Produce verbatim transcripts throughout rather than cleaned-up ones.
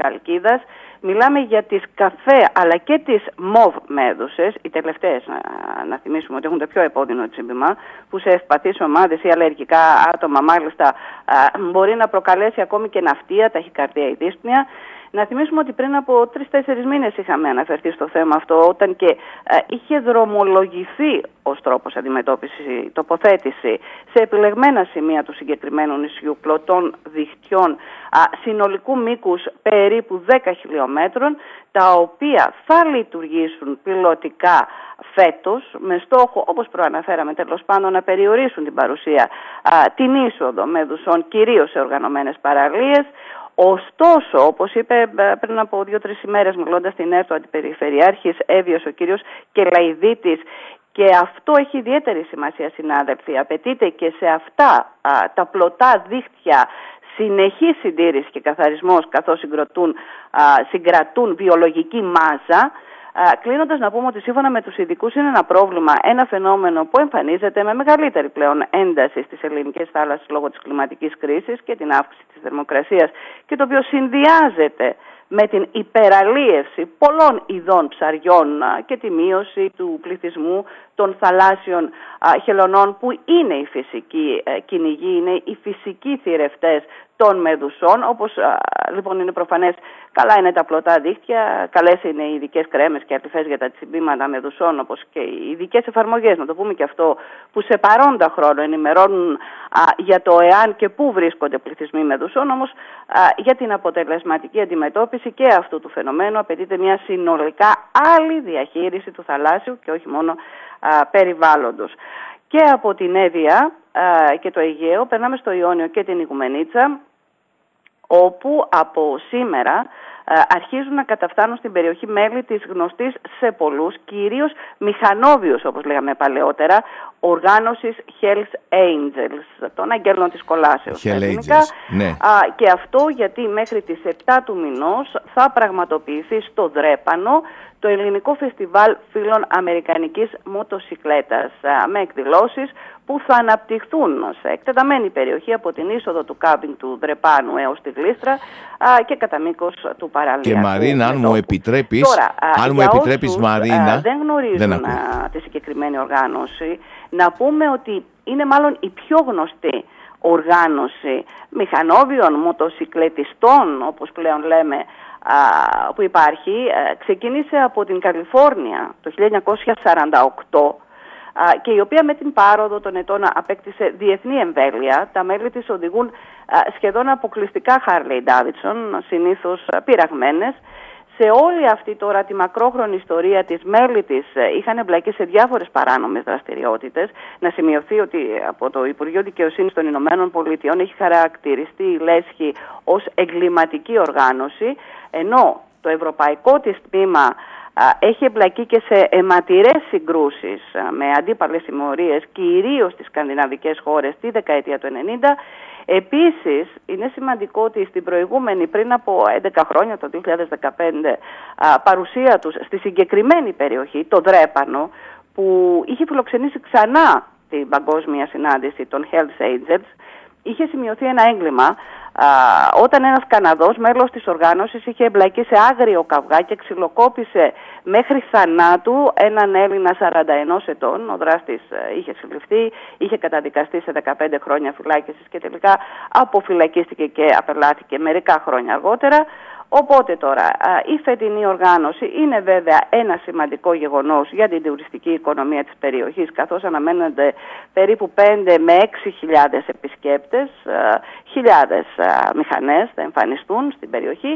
χαλκίδας. Μιλάμε για τις καφέ αλλά και τις μοβ μέδουσες, οι τελευταίες να, να θυμίσουμε ότι έχουν το πιο επώδυνο τσίμπημα, που σε ευπαθείς ομάδες ή αλλεργικά άτομα μάλιστα α, μπορεί να προκαλέσει ακόμη και ναυτία, ταχυκαρδία ή δύσπνοια. Να θυμίσουμε ότι πριν από τρεις-τέσσερις μήνες είχαμε αναφερθεί στο θέμα αυτό, όταν και α, είχε δρομολογηθεί ως τρόπος αντιμετώπισης, τοποθέτηση σε επιλεγμένα σημεία του συγκεκριμένου νησιού πλωτών δικτυών α, συνολικού μήκους περίπου δέκα χιλιόμετρων, τα οποία θα λειτουργήσουν πιλωτικά φέτος με στόχο, όπως προαναφέραμε τέλος πάντων, να περιορίσουν την παρουσία, α, την είσοδο μέδουσων κυρίως σε οργανωμένες παραλίες. Ωστόσο, όπως είπε πριν από δύο-τρεις ημέρες μιλώντας στην ΕΡΤ ο Αντιπεριφερειάρχης Εύβοιος ο κύριος Κελαϊδίτης, και αυτό έχει ιδιαίτερη σημασία, συνάδελφοι, απαιτείται και σε αυτά α, τα πλωτά δίχτυα συνεχή συντήρηση και καθαρισμός, καθώς συγκρατούν, α, συγκρατούν βιολογική μάζα. Κλείνοντας, να πούμε ότι σύμφωνα με τους ειδικούς είναι ένα πρόβλημα, ένα φαινόμενο που εμφανίζεται με μεγαλύτερη πλέον ένταση στις ελληνικές θάλασσες λόγω της κλιματικής κρίσης και την αύξηση της θερμοκρασίας, και το οποίο συνδυάζεται με την υπεραλίευση πολλών ειδών ψαριών και τη μείωση του πληθυσμού των θαλάσσιων χελωνών, που είναι οι φυσικοί κυνηγοί, είναι οι φυσικοί θηρευτές των μεδουσών. Όπως λοιπόν είναι προφανές, καλά είναι τα πλωτά δίχτυα, καλές είναι οι ειδικές κρέμες και αρτιφές για τα τσιμπήματα μεδουσών, όπως και οι ειδικές εφαρμογές, να το πούμε και αυτό, που σε παρόντα χρόνο ενημερώνουν α, για το εάν και πού βρίσκονται πληθυσμοί μεδουσών. Όμως α, για την αποτελεσματική αντιμετώπιση και αυτού του φαινομένου απαιτείται μια συνολικά άλλη διαχείριση του θαλάσσιου και όχι μόνο α, περιβάλλοντος. Και από την Εύβοια α, και το Αιγαίο περνάμε στο Ιόνιο και την Ιγουμενίτσα, όπου από σήμερα α, αρχίζουν να καταφτάνουν στην περιοχή μέλη της γνωστής σε πολλούς, κυρίως μηχανόβιους, όπως λέγαμε παλαιότερα, οργάνωσης Hells Angels, των αγγέλων της κολάσεως. Ναι. Α, και αυτό γιατί μέχρι τις επτά του μηνός θα πραγματοποιηθεί στο Δρέπανο το ελληνικό φεστιβάλ φίλων αμερικανικής μοτοσικλέτας, α, με εκδηλώσεις που θα αναπτυχθούν σε εκτεταμένη περιοχή από την είσοδο του κάμπινγκ του Δρεπάνου έως τη Γλίστρα α, και κατά μήκος του παραλιακού. Και Μαρίνα, αν μου επιτρέπεις, Τώρα, α, αν μου για επιτρέπεις όσους, Μαρίνα, α, δεν γνωρίζουν δεν α, τη συγκεκριμένη οργάνωση, να πούμε ότι είναι μάλλον η πιο γνωστή οργάνωση μηχανόβιων μοτοσικλετιστών, όπως πλέον λέμε, που υπάρχει. Ξεκίνησε από την Καλιφόρνια το χίλια εννιακόσια σαράντα οκτώ και η οποία με την πάροδο των ετών απέκτησε διεθνή εμβέλεια. Τα μέλη της οδηγούν σχεδόν αποκλειστικά Harley Davidson, συνήθως πειραγμένες. Σε όλη αυτή τώρα τη μακρόχρονη ιστορία της, μέλη της είχαν εμπλακεί σε διάφορες παράνομες δραστηριότητες. Να σημειωθεί ότι από το Υπουργείο Δικαιοσύνης των Ηνωμένων Πολιτειών έχει χαρακτηριστεί η λέσχη ως εγκληματική οργάνωση, ενώ το ευρωπαϊκό της τμήμα α, έχει εμπλακεί και σε αιματηρές συγκρούσεις α, με αντίπαλες συμμορίες, κυρίως στις σκανδιναβικές χώρες τη δεκαετία του ενενήντα. Επίσης, είναι σημαντικό ότι στην προηγούμενη, πριν από έντεκα χρόνια, το δύο χιλιάδες δεκαπέντε, α, παρουσία τους στη συγκεκριμένη περιοχή, το Δρέπανο, που είχε φιλοξενήσει ξανά την παγκόσμια συνάντηση των Hells Angels, είχε σημειωθεί ένα έγκλημα α, όταν ένας Καναδός, μέλος της οργάνωσης, είχε εμπλακεί σε άγριο καυγά και ξυλοκόπησε μέχρι θανάτου έναν Έλληνα σαράντα ενός ετών. Ο δράστης είχε συλληφθεί, είχε καταδικαστεί σε δεκαπέντε χρόνια φυλάκισης και τελικά αποφυλακίστηκε και απελάθηκε μερικά χρόνια αργότερα. Οπότε τώρα η φετινή οργάνωση είναι βέβαια ένα σημαντικό γεγονός για την τουριστική οικονομία της περιοχής, καθώς αναμένονται περίπου πέντε με έξι χιλιάδες επισκέπτες, χιλιάδες μηχανές θα εμφανιστούν στην περιοχή.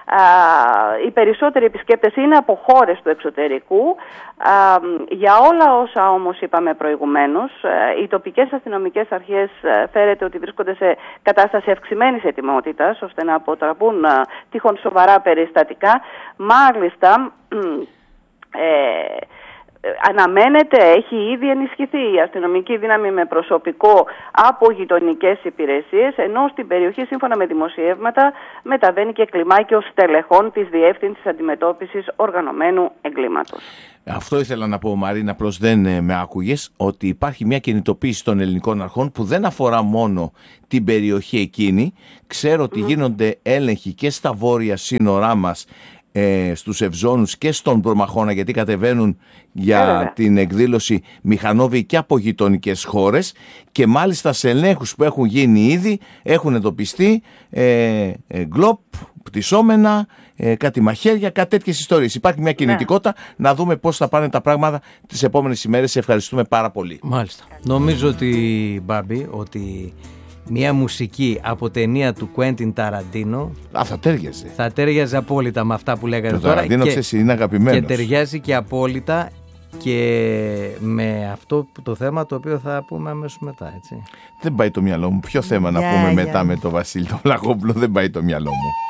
Uh, οι περισσότεροι επισκέπτες είναι από χώρες του εξωτερικού. Uh, για όλα όσα όμως είπαμε προηγουμένως, uh, οι τοπικές αστυνομικές αρχές uh, φέρεται ότι βρίσκονται σε κατάσταση αυξημένης ετοιμότητας, ώστε να αποτραπούν uh, τυχόν σοβαρά περιστατικά. Μάλιστα, ε, αναμένεται, έχει ήδη ενισχυθεί η αστυνομική δύναμη με προσωπικό από γειτονικές υπηρεσίες, ενώ στην περιοχή, σύμφωνα με δημοσιεύματα, μεταβαίνει και κλιμάκιο στελεχών της Διεύθυνσης Αντιμετώπισης Οργανωμένου Εγκλήματος. Αυτό ήθελα να πω, Μαρίνα, απλώς δεν με άκουγες, ότι υπάρχει μια κινητοποίηση των ελληνικών αρχών που δεν αφορά μόνο την περιοχή εκείνη. Ξέρω ότι mm. γίνονται έλεγχοι και στα βόρεια σύνορά μας, ε, στους Ευζώνους και στον Προμαχώνα, γιατί κατεβαίνουν για yeah. την εκδήλωση μηχανόβοι και από γειτονικές χώρες, και μάλιστα σε ελέγχους που έχουν γίνει ήδη έχουν εντοπιστεί ε, ε, γκλοπ, πτυσσόμενα, ε, κάτι μαχαίρια, κάτι τέτοιες ιστορίες. Υπάρχει μια κινητικότητα, yeah. να δούμε πώς θα πάνε τα πράγματα τις επόμενες ημέρες. Σε ευχαριστούμε πάρα πολύ. Μάλιστα. Νομίζω ότι, Μπάμπη, ότι μια μουσική από ταινία του Κουέντιν Ταραντίνο. Α, θα τέριαζε. Θα τέριαζε απόλυτα με αυτά που λέγατε το τώρα. Ταραντίνο, και, ξέρεις, είναι αγαπημένος. Και ταιριάζει και απόλυτα και με αυτό το θέμα το οποίο θα πούμε αμέσως μετά, έτσι. Δεν πάει το μυαλό μου. Ποιο θέμα yeah, να πούμε yeah. μετά με τον Βασίλη τον Βλαχόπουλο, δεν πάει το μυαλό μου.